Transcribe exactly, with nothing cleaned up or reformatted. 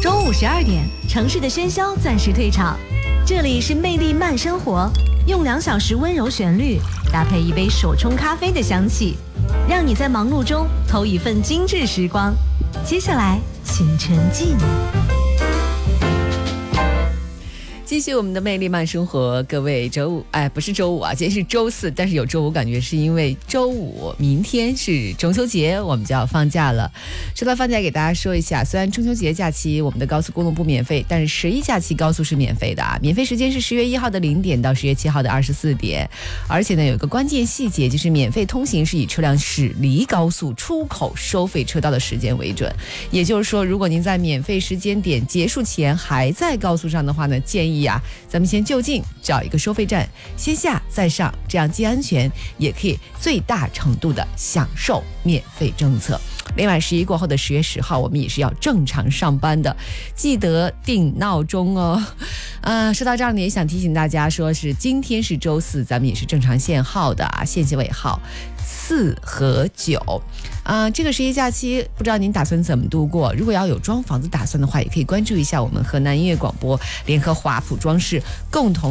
中午十二点，城市的喧嚣暂时退场，这里是魅力慢生活，用两小时温柔旋律搭配一杯手冲咖啡的香气，让你在忙碌中偷一份精致时光。接下来，请沉浸。 继续我们的魅力慢生活，各位周五，哎，不是周五啊，今天是周四，但是有周五感觉是因为周五明天是中秋节，我们就要放假了。说到放假，给大家说一下，虽然中秋节假期我们的高速公路不免费，但是十一假期高速是免费的啊，免费时间是十月一号的零点到十月七号的二十四点，而且呢有一个关键细节，就是免费通行是以车辆驶离高速出口收费车道的时间为准，也就是说，如果您在免费时间点结束前还在高速上的话呢，建议啊，咱们先就近找一个收费站，先下再上，这样既安全，也可以最大程度的享受免费政策。另外，十一过后的十月十号，我们也是要正常上班的，记得定闹钟哦。呃，说到这儿呢，也想提醒大家，说是今天是周四，咱们也是正常限号的啊，限行尾号四和九。啊、呃，这个十一假期，不知道您打算怎么度过？如果要有装房子打算的话，也可以关注一下我们河南音乐广播联合华普装饰共同